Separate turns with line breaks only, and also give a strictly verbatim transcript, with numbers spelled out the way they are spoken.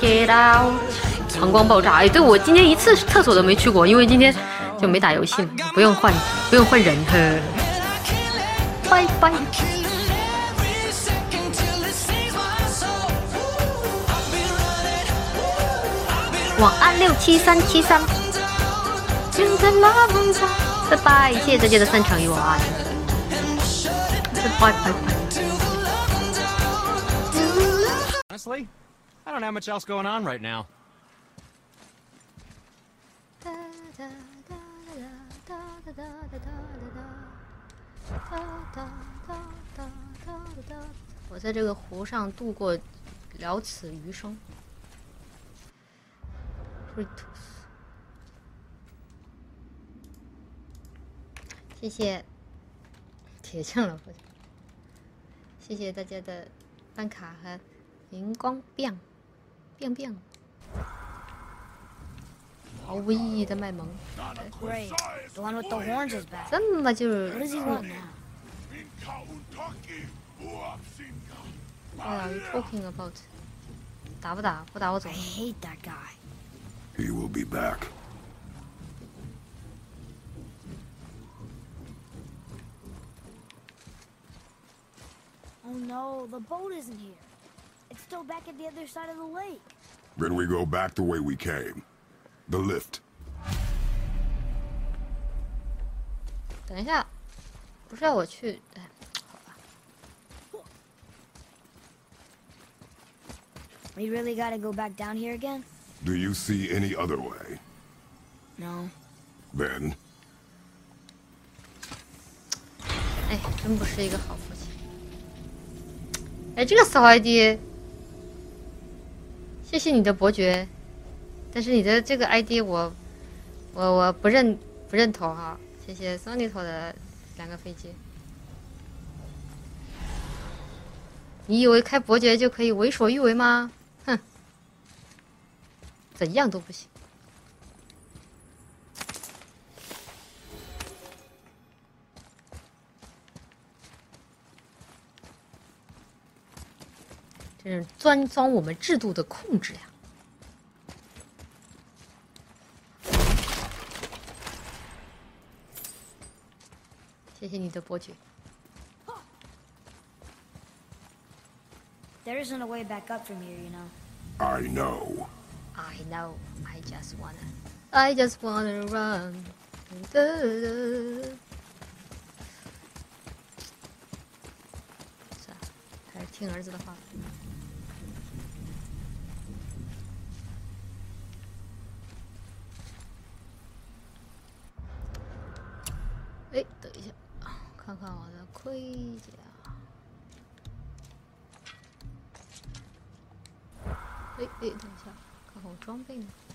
Get out！ 膀胱爆炸！哎，对我今天一次厕所都没去过，因为今天就没打游戏嘛，不用换，不用换人。呵，拜拜。晚安六七三七三。拜拜，谢谢大家的三场与我爱。拜拜拜。
Honestly, I don't have much else going on right now. 我在这个湖上度过了此余生。谢谢铁匠老婆，谢谢大家的办卡和荧光变变变，毫无意义的卖萌。这么就是。What are you talking about？ 打不打？不打我走。I hate that guy.
He will be back.
Oh no, the boat isn't here. It's still back at the other side of the lake.
Then we go back the way we came. The lift.
等一下，不是要我去？哎，好吧。
We really gotta go back down here again?
Do you see any other way?
No.
Then.
哎，真不是一个好父亲。哎，这个骚 I D， 谢谢你的伯爵，但是你的这个 I D 我我我不认不认同哈。谢谢 Sony 投的两个飞机。你以为开伯爵就可以为所欲为吗？哼，怎样都不行。真是钻钻我们制度的控制呀！谢谢你的伯爵。
There isn't a way back up from here, you know.
I know.
I know. I just wanna. I just wanna run. 算了，还是听儿子的话。哎，等一下，看看我的盔甲。哎哎，等一下，看看我装备呢。